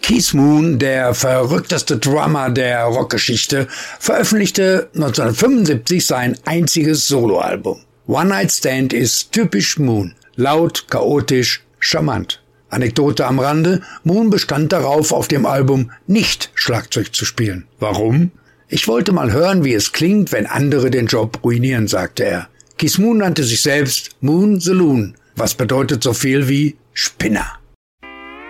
Keith Moon, der verrückteste Drummer der Rockgeschichte, veröffentlichte 1975 sein einziges Soloalbum. One Night Stand ist typisch Moon, laut, chaotisch, charmant. Anekdote am Rande, Moon bestand darauf, auf dem Album nicht Schlagzeug zu spielen. Warum? Ich wollte mal hören, wie es klingt, wenn andere den Job ruinieren, sagte er. Keith Moon nannte sich selbst Moon the Loon, was bedeutet so viel wie Spinner.